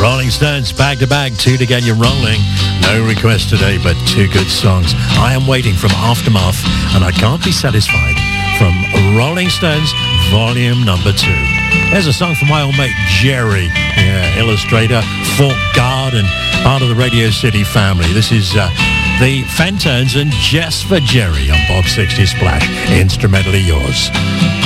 Rolling Stones, Bag to Bag, two to get you rolling. No request today, but two good songs. I Am Waiting from Aftermath, and I Can't Be Satisfied from Rolling Stones, volume number 2. There's a song from my old mate Jerry, illustrator, Fort Guard, and part of the Radio City family. This is the Fentones and Just for Jerry on Bob 60 Splash. Instrumentally yours.